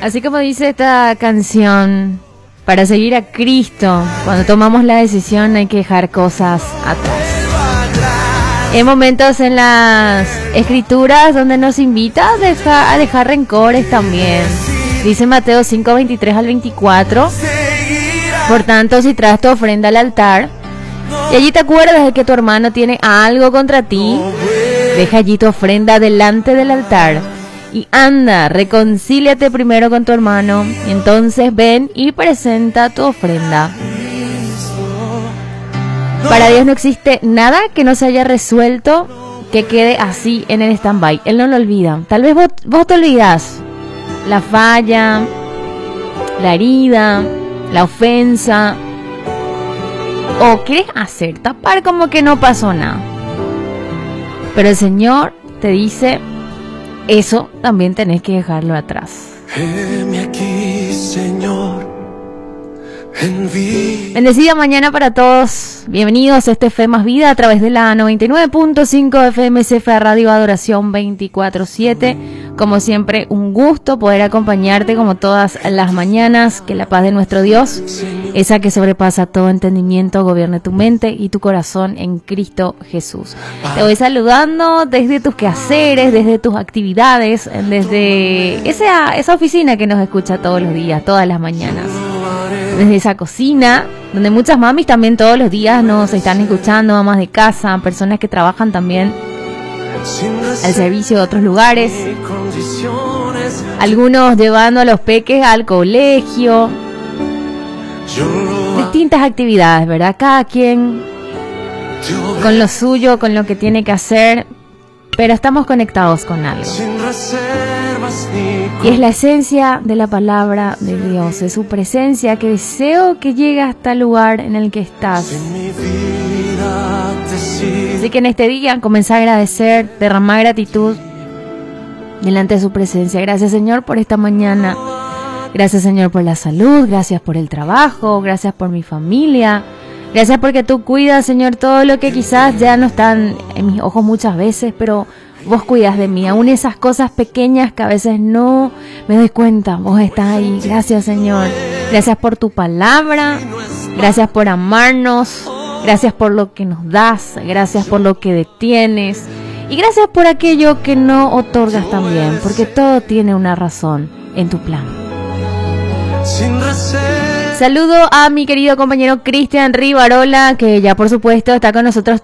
Así como dice esta canción, para seguir a Cristo, cuando tomamos la decisión hay que dejar cosas atrás. Hay momentos en las escrituras donde nos invita a dejar rencores también. Dice Mateo 5, 23 al 24. Por tanto, si traes tu ofrenda al altar y allí te acuerdas de que tu hermano tiene algo contra ti, deja allí tu ofrenda delante del altar y anda, reconcíliate primero con tu hermano y entonces ven y presenta tu ofrenda. Para Dios no existe nada que no se haya resuelto que quede así en el stand-by. Él no lo olvida. Tal vez vos te olvidás la falla, la herida, la ofensa, o quieres hacer tapar como que no pasó nada. Pero el Señor te dice, eso también tenés que dejarlo atrás. Heme aquí, Señor. Bendecida mañana para todos. Bienvenidos a este Fe Más Vida a través de la 99.5 FM CFA Radio Adoración 24/7. Como siempre, un gusto poder acompañarte como todas las mañanas. Que la paz de nuestro Dios, esa que sobrepasa todo entendimiento, gobierne tu mente y tu corazón en Cristo Jesús. Te voy saludando desde tus quehaceres, desde tus actividades, desde esa oficina que nos escucha todos los días, todas las mañanas. Desde esa cocina, donde muchas mamis también todos los días nos están escuchando, mamás de casa, personas que trabajan también al servicio de otros lugares, algunos llevando a los peques al colegio, distintas actividades, ¿verdad? Cada quien con lo suyo, con lo que tiene que hacer, pero estamos conectados con algo. Y es la esencia de la palabra de Dios, es su presencia que deseo que llegue hasta el lugar en el que estás. Así que en este día comenzar a agradecer, derramar gratitud delante de su presencia. Gracias, Señor, por esta mañana. Gracias, Señor, por la salud. Gracias por el trabajo. Gracias por mi familia. Gracias porque tú cuidas, Señor, todo lo que quizás ya no están en mis ojos muchas veces, pero vos cuidas de mí, aún esas cosas pequeñas que a veces no me doy cuenta, vos estás ahí. Gracias, Señor. Gracias por tu palabra. Gracias por amarnos. Gracias por lo que nos das. Gracias por lo que detienes. Y gracias por aquello que no otorgas también, porque todo tiene una razón en tu plan. Saludo a mi querido compañero Cristian Rivarola, que ya por supuesto está con nosotros